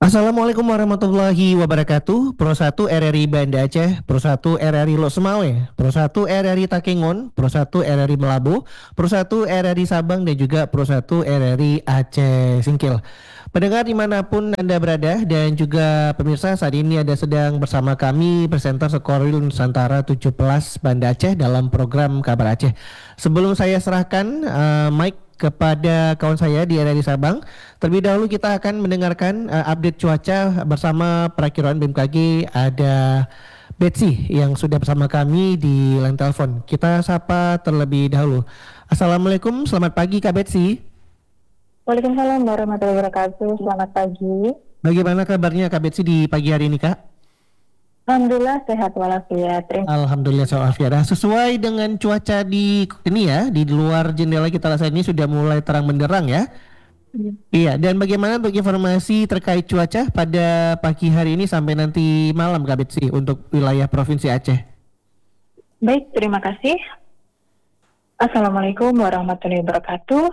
Assalamualaikum warahmatullahi wabarakatuh. Pro 1 RRI Banda Aceh, Pro 1 RRI Losemawe, Pro 1 RRI Takengon, Pro 1 RRI Melabu, Pro 1 RRI Sabang dan juga Pro 1 RRI Aceh Singkil. Pendengar dimanapun Anda berada dan juga pemirsa, saat ini ada sedang bersama kami presenter Sekorwil Nusantara 17 Banda Aceh dalam program Kabar Aceh. Sebelum saya serahkan mic kepada kawan saya di RRI Sabang, terlebih dahulu kita akan mendengarkan update cuaca bersama perakiraan BMKG. Ada Betsy yang sudah bersama kami di line telepon. Kita sapa terlebih dahulu. Assalamualaikum, selamat pagi Kak Betsy. Waalaikumsalam warahmatullahi wabarakatuh. Selamat pagi. Bagaimana kabarnya Kak Betsy di pagi hari ini Kak? Alhamdulillah sehat walafiat. Alhamdulillah walafiat. Sesuai dengan cuaca di ini ya, di luar jendela kita saat ini sudah mulai terang benderang ya. Iya, dan bagaimana untuk informasi terkait cuaca pada pagi hari ini sampai nanti malam Kak Betsy untuk wilayah Provinsi Aceh? Baik, terima kasih. Assalamualaikum warahmatullahi wabarakatuh.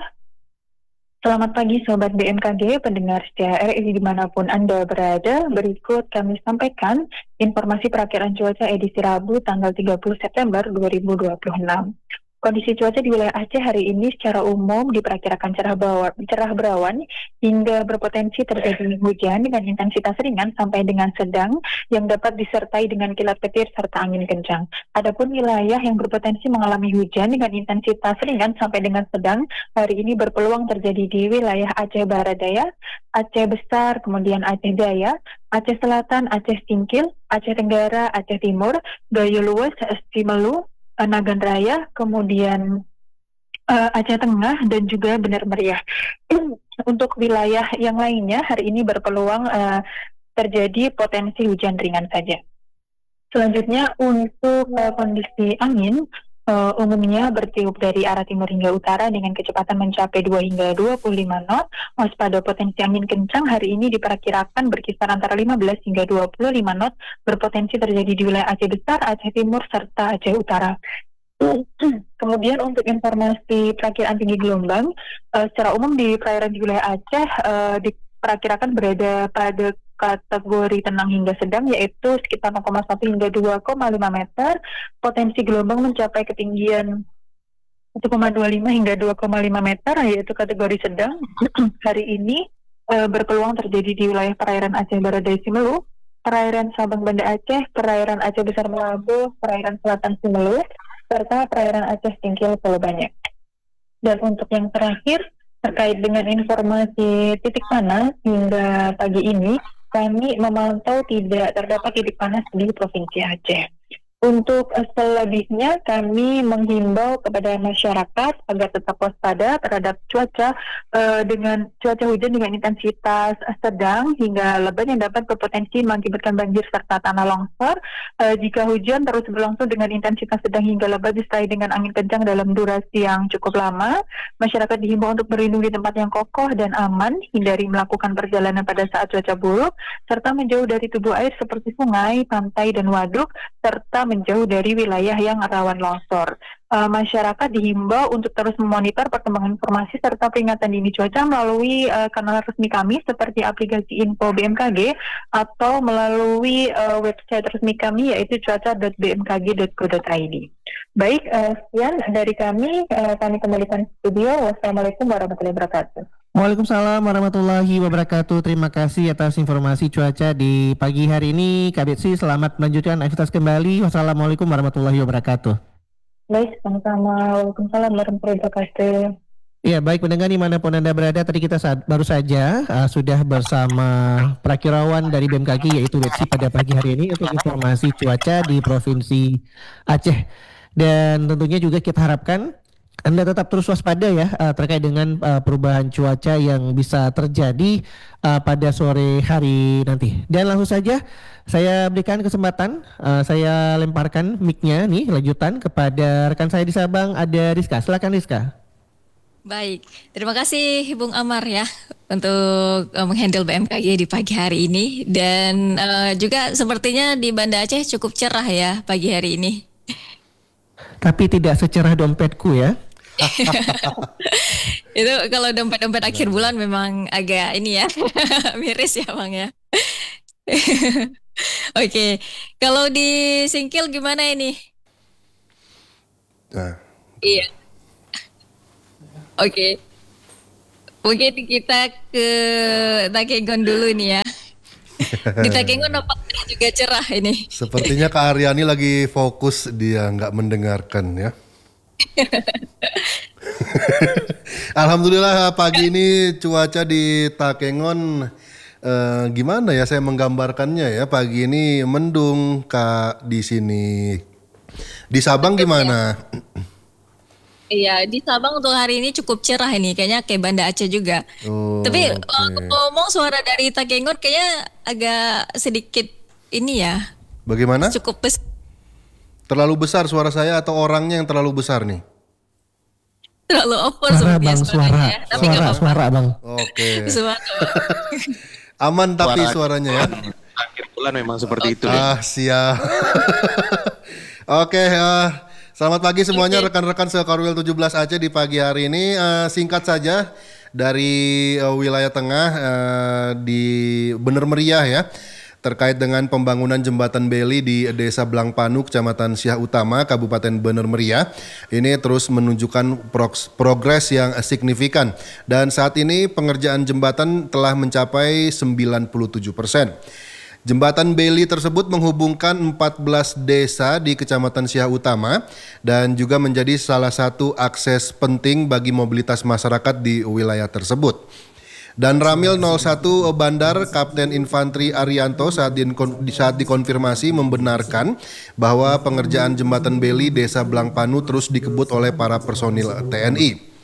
Selamat pagi Sobat BMKG, pendengar setia RRI dimanapun Anda berada. Berikut kami sampaikan informasi perakiraan cuaca edisi Rabu tanggal 30 September 2026. Kondisi cuaca di wilayah Aceh hari ini secara umum diperkirakan cerah berawan hingga berpotensi terjadi hujan dengan intensitas ringan sampai dengan sedang yang dapat disertai dengan kilat petir serta angin kencang. Adapun wilayah yang berpotensi mengalami hujan dengan intensitas ringan sampai dengan sedang hari ini berpeluang terjadi di wilayah Aceh Barat Daya, Aceh Besar, kemudian Aceh Jaya, Aceh Selatan, Aceh Singkil, Aceh Tenggara, Aceh Timur, Gayo Luwes, Simelu, Nagan Raya, kemudian Aceh Tengah dan juga Benar Meriah. Untuk wilayah yang lainnya hari ini berpeluang terjadi potensi hujan ringan saja. Selanjutnya untuk kondisi angin umumnya bertiup dari arah timur hingga utara dengan kecepatan mencapai 2 hingga 25 knot. Waspada potensi angin kencang hari ini diperkirakan berkisar antara 15 hingga 25 knot, berpotensi terjadi di wilayah Aceh Besar, Aceh Timur, serta Aceh Utara. Kemudian untuk informasi perakiraan tinggi gelombang, secara umum di perairan di wilayah Aceh diperkirakan berada pada kategori tenang hingga sedang, yaitu sekitar 0,1 hingga 2,5 meter. Potensi gelombang mencapai ketinggian 1,25 hingga 2,5 meter, yaitu kategori sedang. Hari ini berpeluang terjadi di wilayah perairan Aceh Barat Daya Simelu, perairan Sabang Banda Aceh, perairan Aceh Besar Melabu, perairan Selatan Simelu, serta perairan Aceh Singkil Pulau Banyak. Dan untuk yang terakhir, terkait dengan informasi titik panas hingga pagi ini, kami memantau tidak terdapat titik panas di Provinsi Aceh. Untuk selebihnya kami menghimbau kepada masyarakat agar tetap waspada terhadap cuaca dengan cuaca hujan dengan intensitas sedang hingga lebat yang dapat berpotensi mengakibatkan banjir serta tanah longsor. Jika hujan terus berlangsung dengan intensitas sedang hingga lebat disertai dengan angin kencang dalam durasi yang cukup lama, masyarakat dihimbau untuk berlindung di tempat yang kokoh dan aman, hindari melakukan perjalanan pada saat cuaca buruk, serta menjauh dari tubuh air seperti sungai, pantai, dan waduk, serta menjauh dari wilayah yang rawan longsor. Masyarakat dihimbau untuk terus memonitor perkembangan informasi serta peringatan dini cuaca melalui kanal resmi kami seperti aplikasi Info BMKG atau melalui website resmi kami yaitu cuaca.bmkg.go.id. Baik, sekian dari kami kembalikan ke studio. Wassalamualaikum warahmatullahi wabarakatuh. Waalaikumsalam warahmatullahi wabarakatuh. Terima kasih atas informasi cuaca di pagi hari ini Kak Betsy. Selamat melanjutkan aktivitas kembali. Wassalamualaikum warahmatullahi wabarakatuh. Baik, sama-sama. Waalaikumsalam warahmatullahi wabarakatuh. Ya, baik pendengar dimanapun Anda berada, tadi kita baru saja sudah bersama perakirawan dari BMKG yaitu Betsy pada pagi hari ini untuk informasi cuaca di Provinsi Aceh. Dan tentunya juga kita harapkan Anda tetap terus waspada ya terkait dengan perubahan cuaca yang bisa terjadi pada sore hari nanti. Dan langsung saja saya berikan kesempatan, saya lemparkan mic-nya nih lanjutan kepada rekan saya di Sabang, ada Rizka. Silakan Rizka. Baik, terima kasih Bung Amar ya untuk menghandle BMKG di pagi hari ini. Dan juga sepertinya di Banda Aceh cukup cerah ya pagi hari ini. Tapi tidak secerah dompetku ya. Itu kalau dompet-dompet akhir bulan memang agak ini ya, miris ya Bang ya. Oke, kalau di Singkil gimana ini? Nah, Iya, oke. Mungkin kita ke Takengon dulu nih ya. Di Takengon apakah juga cerah ini? sepertinya Kak Aryani lagi fokus, dia nggak mendengarkan ya. Alhamdulillah pagi ini cuaca di Takengon gimana ya saya menggambarkannya ya, pagi ini mendung Kak di sini. Di Sabang gimana? Iya, di Sabang untuk hari ini cukup cerah ini, kayaknya kayak Banda Aceh juga. Oh, Tapi oke. ngomong suara dari Takengon kayaknya agak sedikit ini ya, Bagaimana? cukup Terlalu besar suara saya atau orangnya yang terlalu besar nih? terlalu over Suara sepertinya bang, suaranya suara, ya. Tapi nggak apa-apa. suara bang. Oke. Suara. Aman tapi Suara suaranya ya. akhir bulan memang seperti itu deh. Ah, siap. Oke, selamat pagi semuanya rekan-rekan Sekorwil 17 Aceh di pagi hari ini. Singkat saja dari wilayah tengah di Bener Meriah ya. Terkait dengan pembangunan jembatan Beli di Desa Blangpanu, Kecamatan Siak Utama, Kabupaten Bener Meriah. Ini terus menunjukkan progres yang signifikan. Dan saat ini pengerjaan jembatan telah mencapai 97%. Jembatan Beli tersebut menghubungkan 14 desa di Kecamatan Siak Utama dan juga menjadi salah satu akses penting bagi mobilitas masyarakat di wilayah tersebut. Dan Ramil 01 Bandar Kapten Infantri Arianto saat dikonfirmasi membenarkan bahwa pengerjaan jembatan Beli Desa Blangpanu terus dikebut oleh para personil TNI.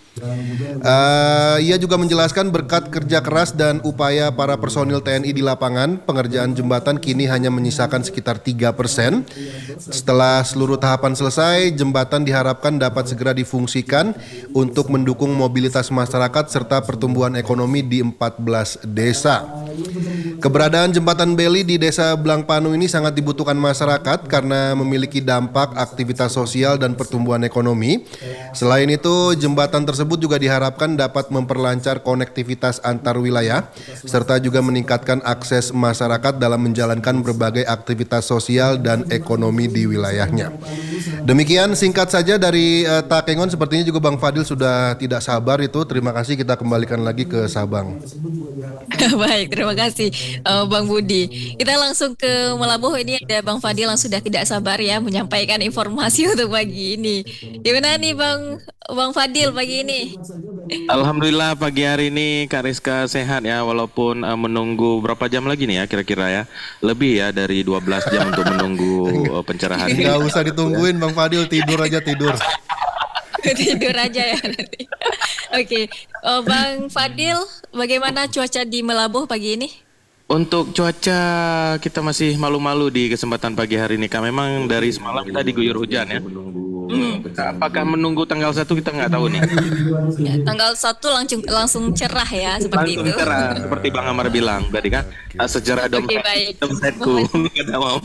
Ia juga menjelaskan berkat kerja keras dan upaya para personil TNI di lapangan, pengerjaan jembatan kini hanya menyisakan sekitar 3%. Setelah seluruh tahapan selesai, jembatan diharapkan dapat segera difungsikan untuk mendukung mobilitas masyarakat serta pertumbuhan ekonomi di 14 desa. Keberadaan jembatan Beli di Desa Blangpanu ini sangat dibutuhkan masyarakat karena memiliki dampak aktivitas sosial dan pertumbuhan ekonomi. Selain itu, jembatan tersebut juga diharapkan dapat memperlancar konektivitas antar wilayah serta juga meningkatkan akses masyarakat dalam menjalankan berbagai aktivitas sosial dan ekonomi di wilayahnya. Demikian singkat saja dari Takengon, sepertinya juga Bang Fadil sudah tidak sabar itu. Terima kasih, kita kembalikan lagi ke Sabang. Baik, terima kasih Bang Budi. Kita langsung ke Melabuh, ini ada Bang Fadil yang sudah tidak sabar ya menyampaikan informasi untuk pagi ini. Gimana nih Bang Fadil pagi ini? Alhamdulillah pagi hari ini Kak Rizka sehat ya, walaupun menunggu berapa jam lagi nih ya kira-kira ya. Lebih ya dari 12 jam untuk menunggu pencerahan ini. Nggak usah ditungguin Bang Fadil, tidur aja tidur. Tidur aja ya nanti. Oke, Bang Fadil, bagaimana cuaca di Melabuh pagi ini? Untuk cuaca kita masih malu-malu di kesempatan pagi hari ini Kak. Memang dari semalam kita diguyur hujan ya. Apakah menunggu tanggal 1 kita nggak tahu nih. Ya, tanggal 1 langsung cerah ya seperti Langsung itu. cerah seperti Bang Amar bilang tadi kan. Sejarah Oke, baik. dompetku. Nggak ada mau.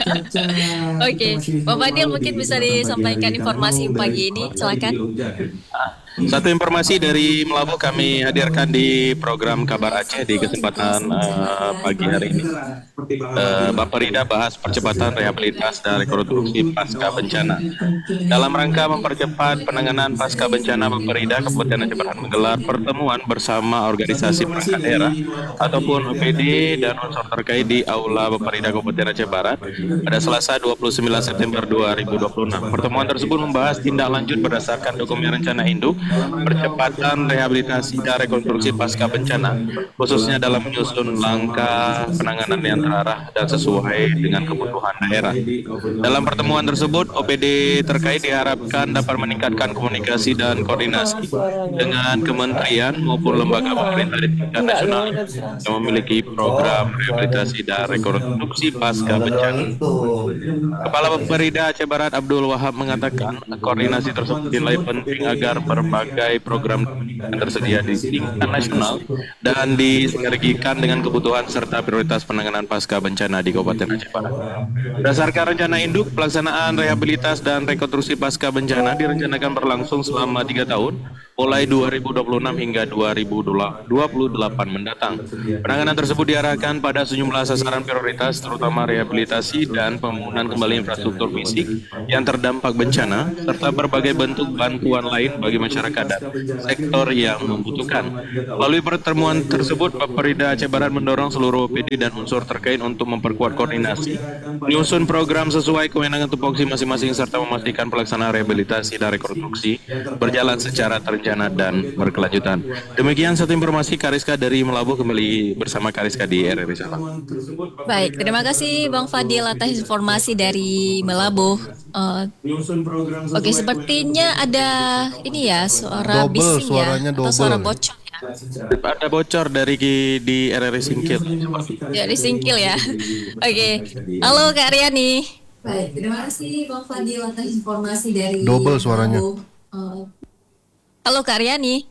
Oke, Bang Fadil mungkin bisa disampaikan informasi pagi ini, silakan. Satu informasi dari Melabuh kami hadirkan di program Kabar Aceh di kesempatan pagi hari ini. Bapak Rida bahas percepatan rehabilitas dan rekonstruksi pasca bencana. Dalam rangka mempercepat penanganan pasca bencana, Bapak Rida Kabupaten Aceh Barat menggelar pertemuan bersama organisasi perangkat daerah ataupun OPD dan unsur terkait di Aula Bapak Rida Kabupaten Aceh Barat pada Selasa 29 September 2026. Pertemuan tersebut membahas tindak lanjut berdasarkan dokumen rencana induk percepatan rehabilitasi dan rekonstruksi pasca bencana, khususnya dalam menyusun langkah penanganan yang terarah dan sesuai dengan kebutuhan daerah. Dalam pertemuan tersebut, OPD terkait diharapkan dapat meningkatkan komunikasi dan koordinasi dengan kementerian maupun lembaga pemerintah di tingkat nasional yang memiliki program rehabilitasi dan rekonstruksi pasca bencana. Kepala Bapperida Aceh Barat Abdul Wahab mengatakan koordinasi tersebut dinilai penting agar berbagai berbagai program yang tersedia di tingkat nasional dan disinergikan dengan kebutuhan serta prioritas penanganan pasca bencana di Kabupaten Aceh Barat. Berdasarkan rencana induk, pelaksanaan rehabilitas dan rekonstruksi pasca bencana direncanakan berlangsung selama 3 tahun, mulai 2026 hingga 2028 mendatang. Penanganan tersebut diarahkan pada sejumlah sasaran prioritas, terutama rehabilitasi dan pembangunan kembali infrastruktur fisik yang terdampak bencana, serta berbagai bentuk bantuan lain bagi masyarakat dan sektor yang membutuhkan. Melalui pertemuan tersebut, Bapperida Aceh Barat mendorong seluruh OPD dan unsur terkait untuk memperkuat koordinasi, menyusun program sesuai kewenangan tupoksi masing-masing, serta memastikan pelaksanaan rehabilitasi dan rekonstruksi berjalan secara terencana dan berkelanjutan. Demikian satu informasi Kariska dari Melabuh, kembali bersama Kariska di RRI Sabang. Baik, terima kasih Bang Fadil atas informasi dari Melabuh. Oke, sepertinya ada ini ya suara Double, bising suaranya atau suara double. bocor ya. Ada bocor dari di RRI Singkil. Ya, disingkil ya. Oke, halo Kak Riani. Baik, terima kasih Bang Fadil atas informasi dari Double suaranya. Melabuh. Halo Kak Riani.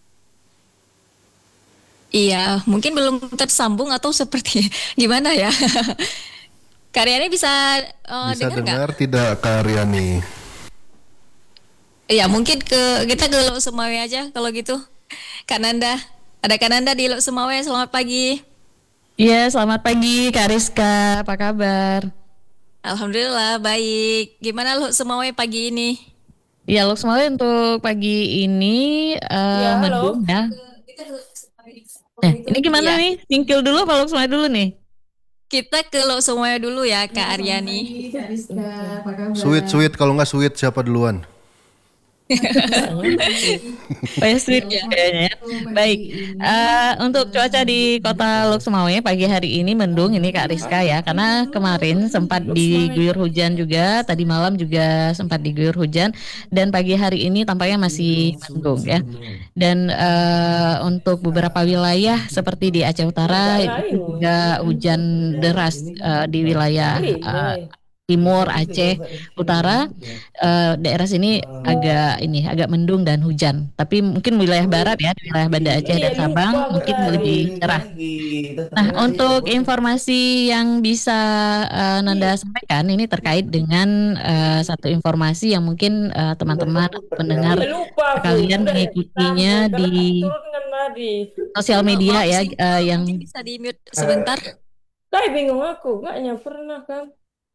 Iya, mungkin belum tersambung atau seperti gimana ya? Kak Riani bisa Bisa dengar nggak? dengar tidak Kak Riani? Iya, mungkin kita ke Lok Sumawe aja kalau gitu. Kak Nanda, ada Kak Nanda di Lok Sumawe. Selamat pagi. Iya, selamat pagi Kak Rizka, apa kabar? Alhamdulillah baik. Gimana Lok Sumawe pagi ini? Ya, Lok Sumawe untuk pagi ini mendung ya. Ini gimana Iya. nih? Singkil dulu apa Lok Sumawe dulu nih? Kita ke Lok Sumawe dulu ya Kak Aryani. Sweet, kalau nggak sweet siapa duluan? Sweet kayaknya ya. Baik, untuk cuaca di kota Lok Sumawe pagi hari ini mendung ini Kak Rizka ya, karena kemarin sempat diguyur hujan juga, tadi malam juga sempat diguyur hujan, dan pagi hari ini tampaknya masih mendung ya. Dan untuk beberapa wilayah seperti di Aceh Utara itu juga hujan deras di wilayah timur Aceh Utara, daerah sini agak mendung dan hujan. Tapi mungkin wilayah barat ya, di wilayah Banda Aceh dan Sabang mungkin lebih cerah. Nah, untuk informasi yang bisa Nanda sampaikan ini terkait dengan satu informasi yang mungkin teman-teman pendengar sekalian mengikutinya di sosial media ya, yang Bisa di mute sebentar. Kayak bingung aku, gaknya pernah kan?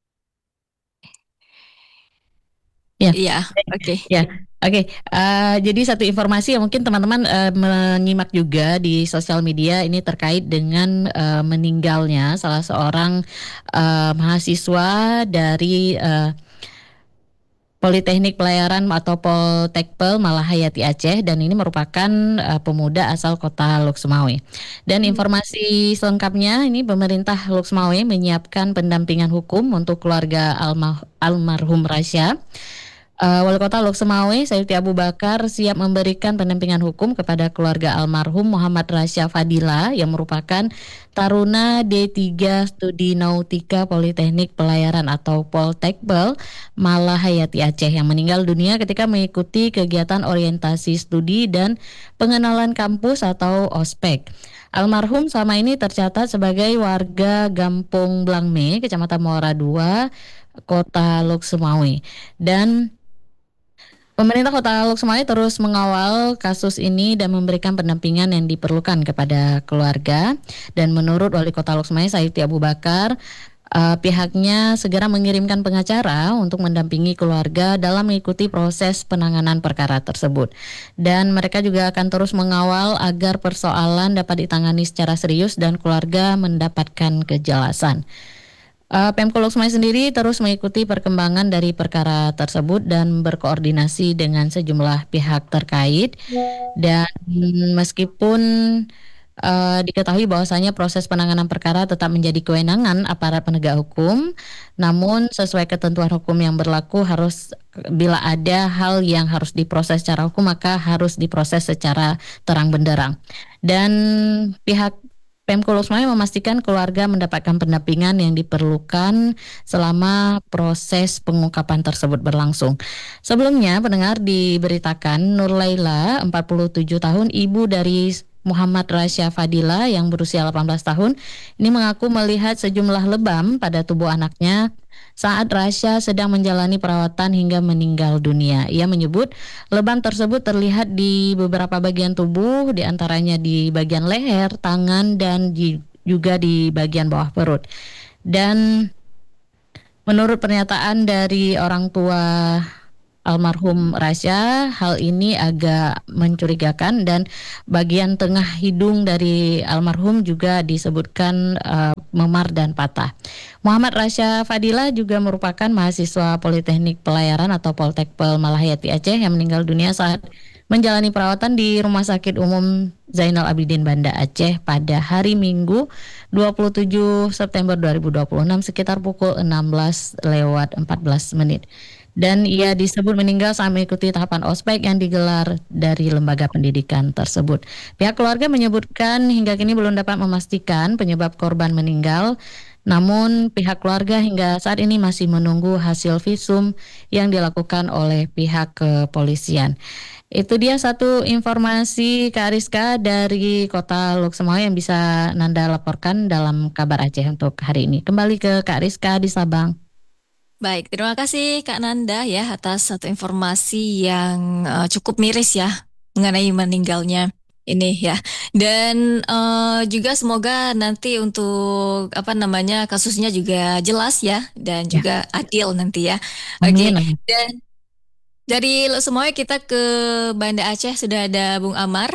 Iya, oke. ya, oke. Jadi satu informasi yang mungkin teman-teman menyimak juga di sosial media ini terkait dengan meninggalnya salah seorang mahasiswa dari Politeknik Pelayaran atau Poltekpel Malahayati Aceh, dan ini merupakan pemuda asal kota Lok Sumawe. Dan informasi selengkapnya ini pemerintah Lok Sumawe menyiapkan pendampingan hukum untuk keluarga almarhum Rasya. Wali Kota Lok Sumawe Sayuti Abu Bakar siap memberikan pendampingan hukum kepada keluarga almarhum Muhammad Rasya Fadila yang merupakan taruna D3 Studi Nautika Politeknik Pelayaran atau Poltekpel Malahayati Aceh yang meninggal dunia ketika mengikuti kegiatan orientasi studi dan pengenalan kampus atau ospek. Almarhum selama ini tercatat sebagai warga Gampung Blangme, Kecamatan Muara II, Kota Lok Sumawe. Dan pemerintah Kota Lok Sumawe terus mengawal kasus ini dan memberikan pendampingan yang diperlukan kepada keluarga. Dan menurut Wali Kota Lok Sumawe Sayuti Abu Bakar, pihaknya segera mengirimkan pengacara untuk mendampingi keluarga dalam mengikuti proses penanganan perkara tersebut. Dan mereka juga akan terus mengawal agar persoalan dapat ditangani secara serius dan keluarga mendapatkan kejelasan. Pemko Lok Sumawe sendiri terus mengikuti perkembangan dari perkara tersebut dan berkoordinasi dengan sejumlah pihak terkait. Dan meskipun diketahui bahwasanya proses penanganan perkara tetap menjadi kewenangan aparat penegak hukum, namun sesuai ketentuan hukum yang berlaku bila ada hal yang harus diproses secara hukum maka harus diproses secara terang benderang. Dan pihak Pemko Lok Sumawe memastikan keluarga mendapatkan pendampingan yang diperlukan selama proses pengungkapan tersebut berlangsung. Sebelumnya, pendengar diberitakan Nur Laila, 47 tahun, ibu dari Muhammad Rasya Fadila yang berusia 18 tahun, ini mengaku melihat sejumlah lebam pada tubuh anaknya saat Rasya sedang menjalani perawatan hingga meninggal dunia. Ia menyebut lebam tersebut terlihat di beberapa bagian tubuh, diantaranya di bagian leher, tangan, dan juga di bagian bawah perut. Dan menurut pernyataan dari orang tua almarhum Rasya, hal ini agak mencurigakan dan bagian tengah hidung dari almarhum juga disebutkan memar dan patah. Muhammad Rasya Fadila juga merupakan mahasiswa Politeknik Pelayaran atau Poltekpel Malahayati Aceh yang meninggal dunia saat menjalani perawatan di Rumah Sakit Umum Zainal Abidin Banda Aceh pada hari Minggu 27 September 2026 sekitar pukul 16:14. Dan ia disebut meninggal saat mengikuti tahapan ospek yang digelar dari lembaga pendidikan tersebut. Pihak keluarga menyebutkan hingga kini belum dapat memastikan penyebab korban meninggal, namun pihak keluarga hingga saat ini masih menunggu hasil visum yang dilakukan oleh pihak kepolisian. Itu dia satu informasi Kak Rizka dari Kota Lok Sumawe yang bisa Nanda laporkan dalam Kabar Aceh untuk hari ini. Kembali ke Kak Rizka di Sabang. Baik, terima kasih Kak Nanda ya atas satu informasi yang cukup miris ya mengenai meninggalnya ini ya. Dan juga semoga nanti untuk apa namanya kasusnya juga jelas ya dan Ya, juga adil nanti ya. Oke. amin. Dan dari semuanya kita ke Banda Aceh sudah ada Bung Amar.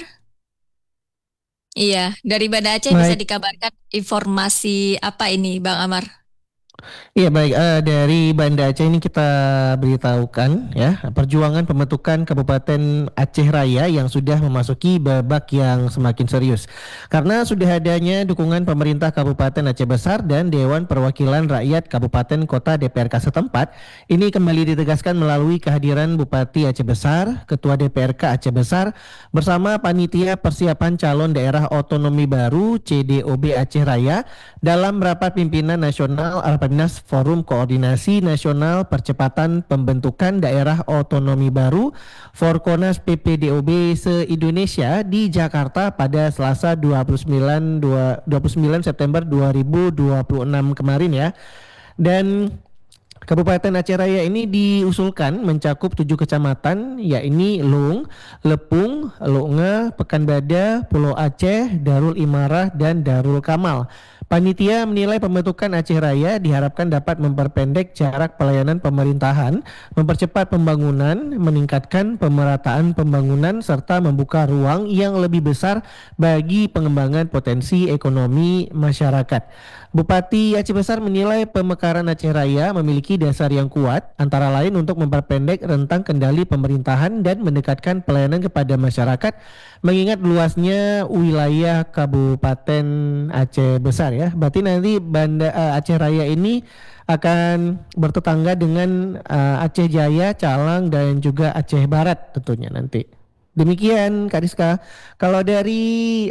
Iya, dari Banda Aceh bisa Baik. dikabarkan informasi apa ini Bang Amar? Iya baik, dari Banda Aceh ini kita beritahukan ya perjuangan pembentukan Kabupaten Aceh Raya yang sudah memasuki babak yang semakin serius. Karena sudah adanya dukungan pemerintah Kabupaten Aceh Besar dan Dewan Perwakilan Rakyat Kabupaten Kota DPRK setempat, ini kembali ditegaskan melalui kehadiran Bupati Aceh Besar, Ketua DPRK Aceh Besar, bersama Panitia Persiapan Calon Daerah Otonomi Baru CDOB Aceh Raya dalam rapat pimpinan nasional Alpaminas Forum Koordinasi Nasional Percepatan Pembentukan Daerah Otonomi Baru Forkonas PPDOB se-Indonesia di Jakarta pada Selasa 29 September 2026 kemarin ya. Dan Kabupaten Aceh Raya ini diusulkan mencakup 7 kecamatan, yakni Lung, Lepung, Lunga, Pekanbada, Pulau Aceh, Darul Imarah, dan Darul Kamal. Panitia menilai pembentukan Aceh Raya diharapkan dapat memperpendek jarak pelayanan pemerintahan, mempercepat pembangunan, meningkatkan pemerataan pembangunan, serta membuka ruang yang lebih besar bagi pengembangan potensi ekonomi masyarakat. Bupati Aceh Besar menilai pemekaran Aceh Raya memiliki dasar yang kuat, antara lain untuk memperpendek rentang kendali pemerintahan dan mendekatkan pelayanan kepada masyarakat, mengingat luasnya wilayah Kabupaten Aceh Besar ya. Berarti nanti Aceh Raya ini akan bertetangga dengan Aceh Jaya, Calang, dan juga Aceh Barat tentunya nanti. Demikian Kak Rizka. Kalau dari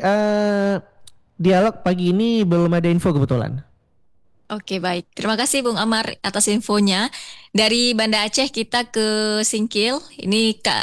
dialog pagi ini belum ada info kebetulan. Oke, baik. Terima kasih Bung Amar atas infonya. Dari Banda Aceh kita ke Singkil. Ini Kak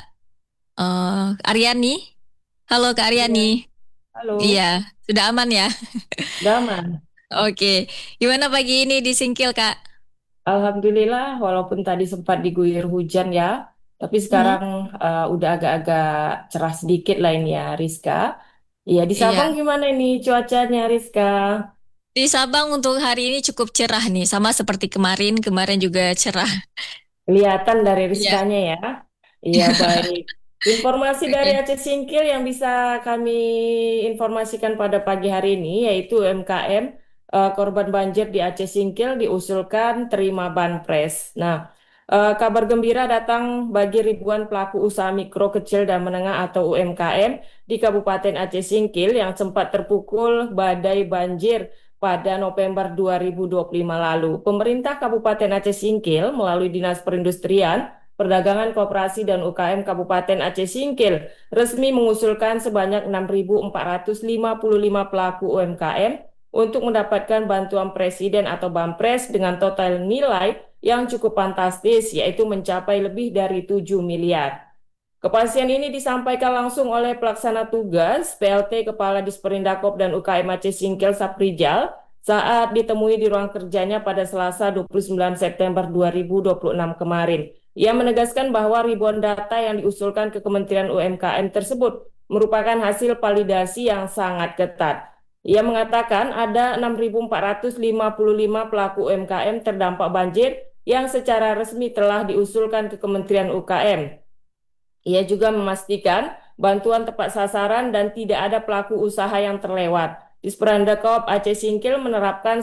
Aryani. Halo Kak Iya, Aryani. halo, Iya, sudah aman ya? Daman. Oke. Gimana pagi ini di Singkil, Kak? Alhamdulillah, walaupun tadi sempat diguyur hujan ya, tapi Hmm, sekarang udah agak-agak cerah sedikit lah ini ya, Rizka. Iya, di iya. Sabang gimana ini cuacanya, Rizka? Di Sabang untuk hari ini cukup cerah nih, sama seperti kemarin. Kemarin juga cerah. Kelihatan dari Iya. Rizkanya ya. Iya, baik. Informasi dari Oke. Aceh Singkil yang bisa kami informasikan pada pagi hari ini yaitu UMKM korban banjir di Aceh Singkil diusulkan terima banpres. Nah, kabar gembira datang bagi ribuan pelaku usaha mikro, kecil, dan menengah atau UMKM di Kabupaten Aceh Singkil yang sempat terpukul badai banjir pada November 2025 lalu. Pemerintah Kabupaten Aceh Singkil melalui Dinas Perindustrian Perdagangan Koperasi dan UKM Kabupaten Aceh Singkil resmi mengusulkan sebanyak 6.455 pelaku UMKM untuk mendapatkan bantuan presiden atau Bampres dengan total nilai yang cukup fantastis, yaitu mencapai lebih dari 7 miliar. Kepastian ini disampaikan langsung oleh pelaksana tugas PLT Kepala Disperindakop dan UKM Aceh Singkil Saprijal saat ditemui di ruang kerjanya pada Selasa 29 September 2026 kemarin. Ia menegaskan bahwa ribuan data yang diusulkan ke Kementerian UMKM tersebut merupakan hasil validasi yang sangat ketat. Ia mengatakan ada 6.455 pelaku UMKM terdampak banjir yang secara resmi telah diusulkan ke Kementerian UKM. Ia juga memastikan bantuan tepat sasaran dan tidak ada pelaku usaha yang terlewat. Disperindakop Aceh Singkil menerapkan